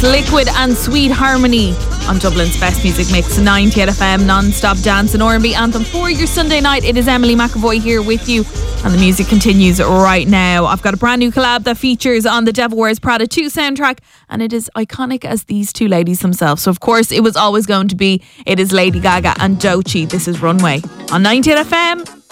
Liquid and Sweet Harmony on Dublin's best music mix, 98 FM, non-stop dance and R&B anthem for your Sunday night. It is Emily McAvoy here with you, and the music continues right now. I've got a brand new collab that features on the Devil Wears Prada 2 soundtrack, and it is iconic as these two ladies themselves. So of course it was always going to be. It is Lady Gaga and Doechii. This is Runway on 98 FM.